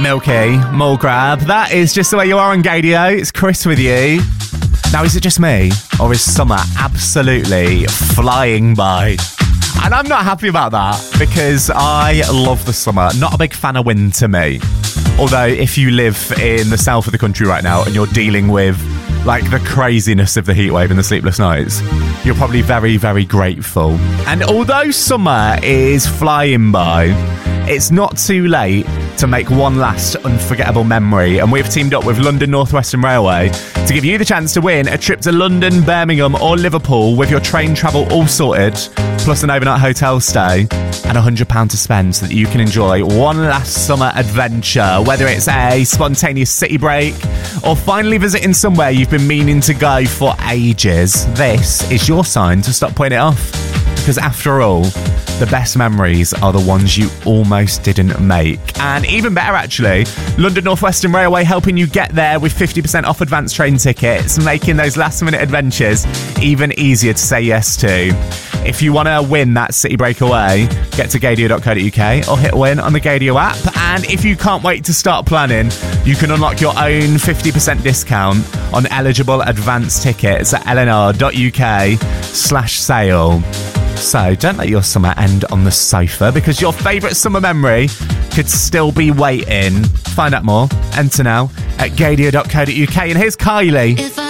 Milky, Mole Grab. That is just the way you are on Gadio. It's Chris with you. Now, is it just me, or is summer absolutely flying by? And I'm not happy about that, because I love the summer. Not a big fan of winter, me. Although, if you live in the south of the country right now and you're dealing with like the craziness of the heatwave and the sleepless nights, you're probably very, very grateful. And although summer is flying by, it's not too late to make one last unforgettable memory, and we've teamed up with London North Western Railway to give you the chance to win a trip to London, Birmingham or Liverpool with your train travel all sorted, plus an overnight hotel stay and £100 to spend so that you can enjoy one last summer adventure, whether it's a spontaneous city break or finally visiting somewhere you've been meaning to go for ages. This is your sign to stop putting it off, because after all, the best memories are the ones you almost didn't make. And even better, actually, London North Western Railway helping you get there with 50% off advance train tickets, making those last-minute adventures even easier to say yes to. If you want to win that city breakaway, get to gadio.co.uk or hit win on the Gadio app. And if you can't wait to start planning, you can unlock your own 50% discount on eligible advance tickets at lnr.uk/sale. So don't let your summer end on the sofa, because your favourite summer memory could still be waiting. Find out more. Enter now at gadio.co.uk. And here's Kylie.